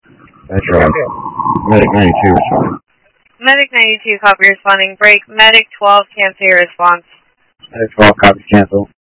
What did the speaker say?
That's right. Medic 92 responding. Medic 92, copy responding. Break. Medic 12, can't see your response. Medic 12, copy cancel.